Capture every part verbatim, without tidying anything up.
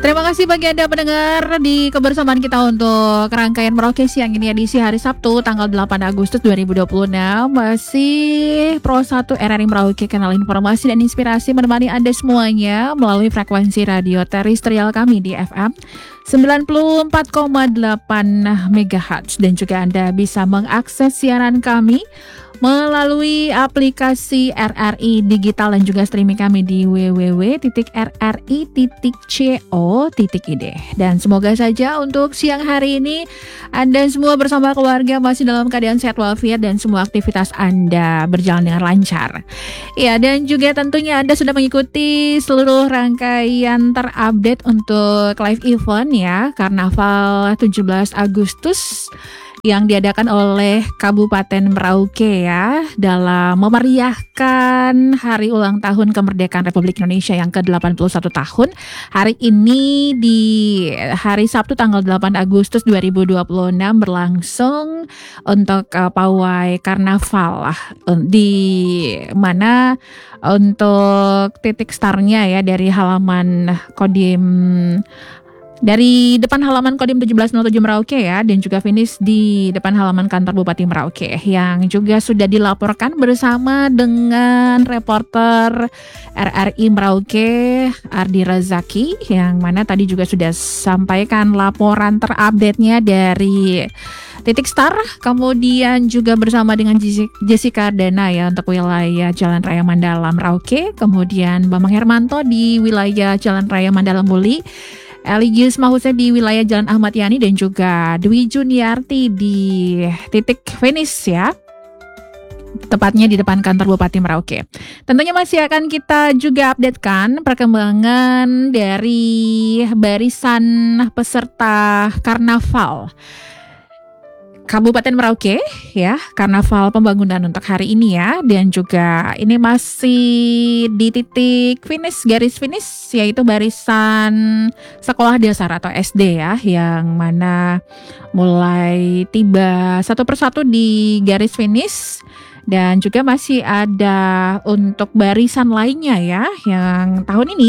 Terima kasih bagi Anda pendengar di kebersamaan kita untuk rangkaian Merauke siang ini edisi hari Sabtu tanggal delapan Agustus dua ribu dua puluh enam. Masih Pro satu R R I Merauke, kanal informasi dan inspirasi menemani Anda semuanya melalui frekuensi radio terestrial kami di F M sembilan puluh empat koma delapan megahertz, dan juga Anda bisa mengakses siaran kami melalui aplikasi R R I Digital dan juga streaming kami di w w w titik r r i titik co titik i d. Dan semoga saja untuk siang hari ini Anda semua bersama keluarga masih dalam keadaan sehat walafiat dan semua aktivitas Anda berjalan dengan lancar. Ya, dan juga tentunya Anda sudah mengikuti seluruh rangkaian terupdate untuk live event ya, Karnaval tujuh belas Agustus yang diadakan oleh Kabupaten Merauke ya, dalam memeriahkan hari ulang tahun kemerdekaan Republik Indonesia yang ke delapan puluh satu tahun. Hari ini di hari Sabtu tanggal delapan Agustus dua ribu dua puluh enam berlangsung untuk uh, pawai karnaval lah, di mana untuk titik startnya ya dari halaman Kodim Dari depan halaman Kodim tujuh belas nol tujuh Merauke ya, dan juga finish di depan halaman kantor Bupati Merauke, yang juga sudah dilaporkan bersama dengan reporter R R I Merauke Ardi Razaki, yang mana tadi juga sudah sampaikan laporan terupdate-nya dari titik star, kemudian juga bersama dengan Jessica Ardana ya untuk wilayah Jalan Raya Mandala Merauke, kemudian Bambang Hermanto di wilayah Jalan Raya Mandala Muli, Eligius Mahuse di wilayah Jalan Ahmad Yani, dan juga Dwi Juniarti di titik finish ya, tepatnya di depan kantor Bupati Merauke. Tentunya masih akan kita juga updatekan perkembangan dari barisan peserta karnaval Kabupaten Merauke ya, karnaval pembangunan untuk hari ini ya, dan juga ini masih di titik finish, garis finish, yaitu barisan sekolah dasar atau S D ya, yang mana mulai tiba satu persatu di garis finish. Dan juga masih ada untuk barisan lainnya ya, yang tahun ini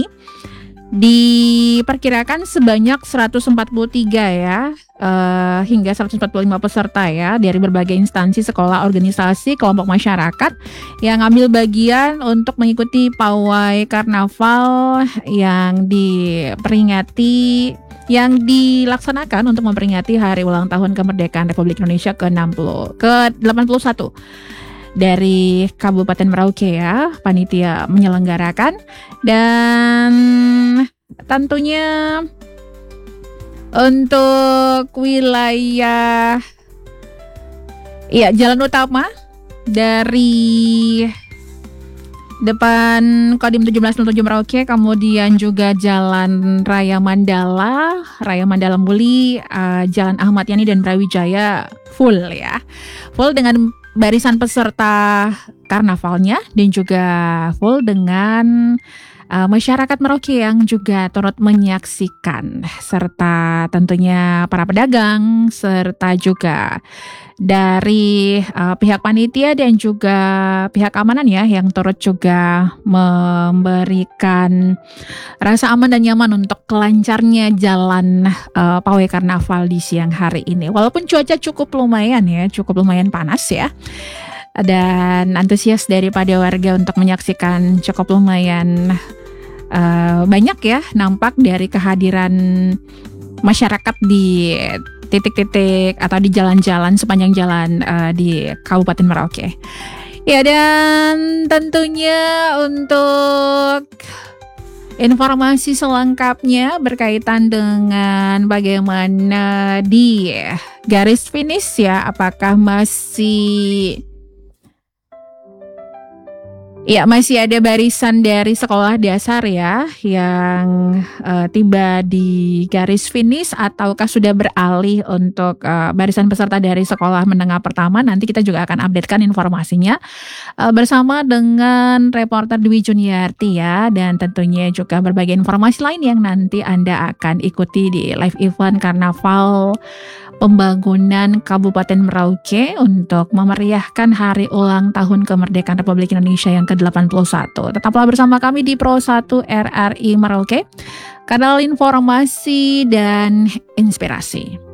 diperkirakan sebanyak seratus empat puluh tiga ya, uh, hingga seratus empat puluh lima peserta ya, dari berbagai instansi, sekolah, organisasi, kelompok masyarakat yang ambil bagian untuk mengikuti pawai karnaval yang diperingati yang dilaksanakan untuk memperingati hari ulang tahun kemerdekaan Republik Indonesia ke enam puluh ke delapan puluh satu. Dari Kabupaten Merauke ya, panitia menyelenggarakan. Dan tentunya untuk wilayah ya jalan utama dari depan Kodim tujuh belas nol tujuh Merauke, kemudian juga Jalan Raya Mandala, Raya Mandala Muli, uh, Jalan Ahmad Yani dan Brawijaya full ya. Full dengan barisan peserta karnavalnya, dan juga full dengan uh, masyarakat Merauke yang juga turut menyaksikan, serta tentunya para pedagang, serta juga dari uh, pihak panitia dan juga pihak keamanan ya, yang turut juga memberikan rasa aman dan nyaman untuk kelancarnya jalan uh, pawai karnaval di siang hari ini. Walaupun cuaca cukup lumayan ya, cukup lumayan panas ya, dan antusias daripada warga untuk menyaksikan cukup lumayan uh, banyak ya, nampak dari kehadiran masyarakat di titik-titik atau di jalan-jalan sepanjang jalan uh, di Kabupaten Merauke. Ya, dan tentunya untuk informasi selengkapnya berkaitan dengan bagaimana di garis finish ya, apakah masih Ya, masih ada barisan dari sekolah dasar ya yang uh, tiba di garis finish, ataukah sudah beralih untuk uh, barisan peserta dari sekolah menengah pertama. Nanti kita juga akan updatekan informasinya uh, bersama dengan reporter Dwi Juniarti ya, dan tentunya juga berbagai informasi lain yang nanti Anda akan ikuti di live event Karnaval Pembangunan Kabupaten Merauke untuk memeriahkan hari ulang tahun kemerdekaan Republik Indonesia yang ke delapan puluh satu. Tetaplah bersama kami di Pro satu R R I Merauke, kanal informasi dan inspirasi.